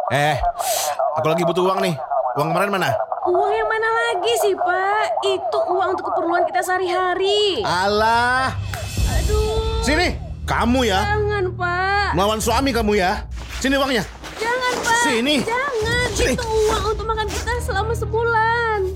Aku lagi butuh uang nih. Uang kemarin mana? Uang yang mana lagi sih, Pak? Itu uang untuk keperluan kita sehari-hari. Alah. Aduh. Sini, kamu ya. Jangan, Pak. Melawan suami kamu ya. Sini uangnya. Jangan, Pak. Sini. Jangan. Sini. Itu uang untuk makan kita selama sebulan.